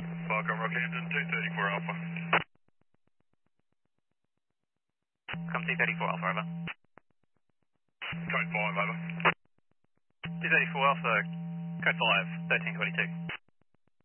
Welcome, Rockhampton, 234 Alpha. Come 234 Alpha, over. Code 5, over. 234 Alpha, code 5, 1322.